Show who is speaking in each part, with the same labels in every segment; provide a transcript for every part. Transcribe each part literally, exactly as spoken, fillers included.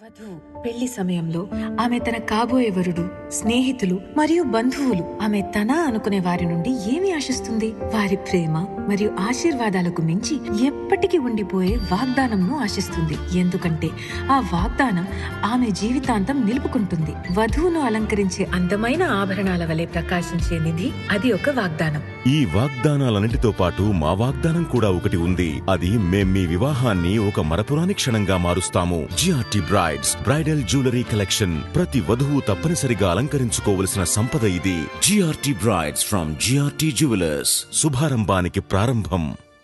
Speaker 1: వధువు పెళ్లి సమయంలో ఆమె తన కాబోయే వరుడు, స్నేహితులు మరియు బంధువులు ఆమె తన అనుకునే వారి నుండి ఏమి ఆశిస్తుంది? వారి ప్రేమ మరియు ఆశీర్వాదాలకు మించి ఎప్పటికీ ఉండిపోయే వాగ్దానంను ఆశిస్తుంది. ఎందుకంటే ఆ వాగ్దానం ఆమె జీవితాంతం నిలుపుకుంటుంది. వధువును అలంకరించే అందమైన ఆభరణాల వలె ప్రకాశించే నిధి అది ఒక వాగ్దానం.
Speaker 2: ఈ వాగ్దానాలన్నిటితో పాటు మా వాగ్దానం కూడా ఒకటి ఉంది. అది మేం మీ వివాహాన్ని ఒక మరపురాని క్షణంగా మారుస్తాము. GRT brides bridal jewellery collection. ప్రతి వధువు తప్పనిసరిగా అలంకరించుకోవలసిన సంపద ఇది. GRT brides from GRT jewellers. శుభారంభానికి ప్రారంభం.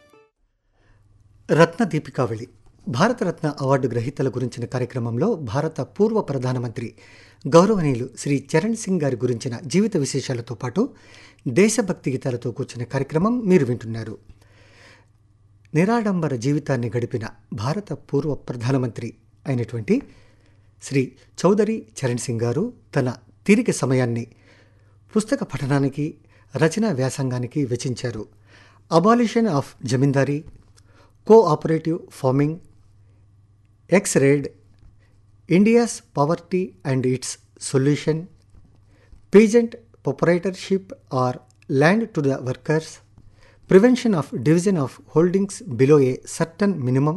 Speaker 3: రత్న దీపికావళి భారతరత్న అవార్డు గ్రహీతల గురించిన కార్యక్రమంలో భారత పూర్వ ప్రధానమంత్రి గౌరవనీయులు శ్రీ చరణ్ సింగ్ గారి గురించిన జీవిత విశేషాలతో పాటు దేశభక్తి గీతాలతో కూర్చున్న కార్యక్రమం మీరు వింటున్నారు. నిరాడంబర జీవితాన్ని గడిపిన భారత పూర్వ ప్రధానమంత్రి అయినటువంటి శ్రీ చౌదరి చరణ్ సింగ్ గారు తన తీరిక సమయాన్ని పుస్తక పఠనానికి, రచనా వ్యాసంగానికి వెచ్చించారు. Abolition of zamindari, cooperative farming, X raid, India's poverty and it's solution, peasant ప్రొపరైటర్షిప్ are land to the workers, prevention of division of holdings below a certain minimum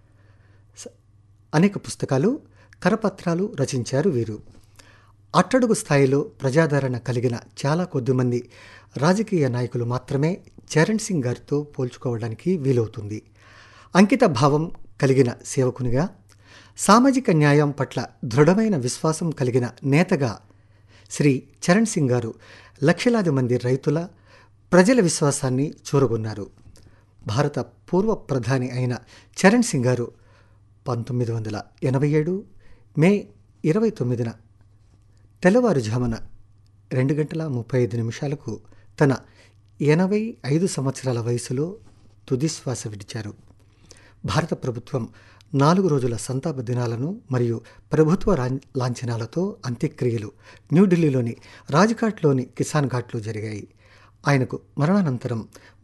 Speaker 3: అనేక పుస్తకాలు, కరపత్రాలు రచించారు వీరు. అట్టడుగు స్థాయిలో ప్రజాదరణ కలిగిన చాలా కొద్దిమంది రాజకీయ నాయకులు మాత్రమే చరణ్ సింగ్ గారితో పోల్చుకోవడానికి వీలవుతుంది. అంకిత భావం కలిగిన సేవకునిగా, సామాజిక న్యాయం పట్ల దృఢమైన విశ్వాసం కలిగిన నేతగా శ్రీ చరణ్ సింగ్ గారు లక్షలాది మంది రైతుల, ప్రజల విశ్వాసాన్ని చూరగొన్నారు. భారత పూర్వ ప్రధాని అయిన చరణ్ సింగ్ గారు పంతొమ్మిది వందల ఎనభై ఏడు మే ఇరవై తొమ్మిదిన తెల్లవారుజామున రెండు గంటల ముప్పై ఐదు నిమిషాలకు తన ఎనభై ఐదు సంవత్సరాల వయసులో తుదిశ్వాస విడిచారు. భారత ప్రభుత్వం నాలుగు రోజుల సంతాప దినాలను మరియు ప్రభుత్వ లాంఛనాలతో అంత్యక్రియలు న్యూఢిల్లీలోని రాజ్ఘాట్లోని కిసాన్ ఘాట్లో జరిగాయి. ఆయనకు మరణానంతరం